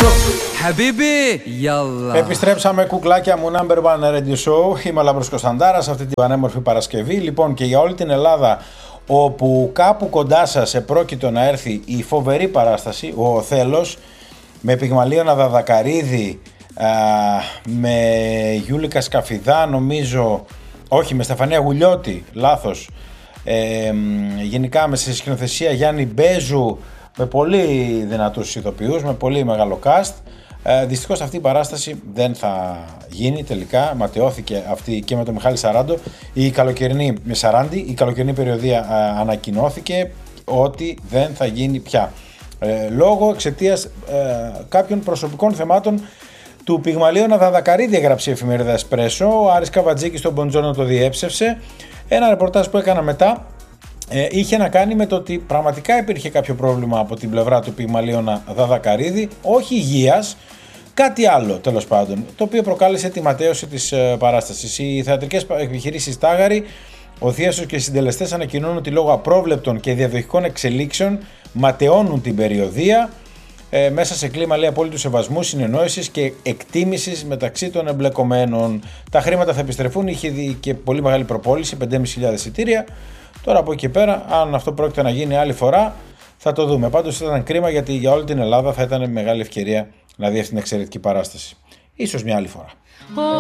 Επιστρέψαμε, κουκλάκια μου, number one radio show. Είμαι ο Λάμπρος Κωνσταντάρας αυτή την πανέμορφη Παρασκευή. Λοιπόν, και για όλη την Ελλάδα, όπου κάπου κοντά σας επρόκειτο να έρθει η φοβερή παράσταση, ο Οθέλος, με Πυγμαλίωνα Δαδακαρίδη, με Γιούλικα Σκαφιδά, νομίζω, όχι, με Στεφανία Γουλιώτη, λάθος, γενικά με σκηνοθεσία Γιάννη Μπέζου, με πολύ δυνατούς ηθοποιούς, με πολύ μεγάλο cast. Δυστυχώς αυτή η παράσταση δεν θα γίνει τελικά, ματαιώθηκε αυτή και με τον Μιχάλη Σαράντο. Η καλοκαιρινή περιοδία ανακοινώθηκε ότι δεν θα γίνει πια, λόγω εξαιτίας κάποιων προσωπικών θεμάτων του Πυγμαλίωνα Δαδακαρίδη, έγραψε η εφημερίδα Εσπρέσο. Ο Άρης Καβατζίκης στον Μποντζόνο το διέψευσε. Ένα ρεπορτάζ που έκανα μετά είχε να κάνει με το ότι πραγματικά υπήρχε κάποιο πρόβλημα από την πλευρά του Πυγμαλίωνα Δαδακαρίδη, όχι υγείας, κάτι άλλο τέλος πάντων, το οποίο προκάλεσε τη ματαίωση της παράστασης. Οι θεατρικές επιχειρήσεις Τάγαρη, ο Θίασος και οι συντελεστές ανακοινώνουν ότι λόγω απρόβλεπτων και διαδοχικών εξελίξεων ματαιώνουν την περιοδία, μέσα σε κλίμα, λέει, απόλυτου σεβασμού, συνεννόησης και εκτίμησης μεταξύ των εμπλεκομένων. Τα χρήματα θα επιστρεφούν, είχε δει και πολύ μεγάλη προπόληση, 5.500 εισιτήρια. Τώρα από εκεί και πέρα, αν αυτό πρόκειται να γίνει άλλη φορά, θα το δούμε. Πάντως ήταν κρίμα, γιατί για όλη την Ελλάδα θα ήταν μεγάλη ευκαιρία να δει αυτή την εξαιρετική παράσταση. Ίσως μια άλλη φορά.